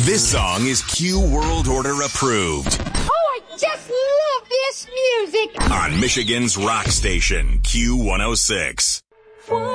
This song is Q World Order approved. Oh, I just love this music. On Michigan's rock station, Q106.